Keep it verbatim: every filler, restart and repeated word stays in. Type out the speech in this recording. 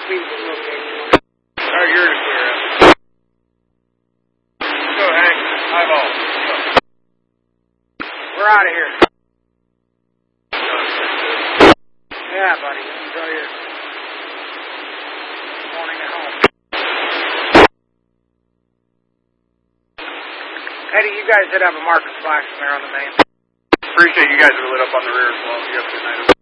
speed was okay. Alright, you're to clear up. Go, Hank. Eyeball. Go. We're out of here. Yeah, buddy. Enjoy your morning at home. Eddie, you guys did have a marker flash there on the main. Appreciate you guys are lit up on the rear as well. You have a good night.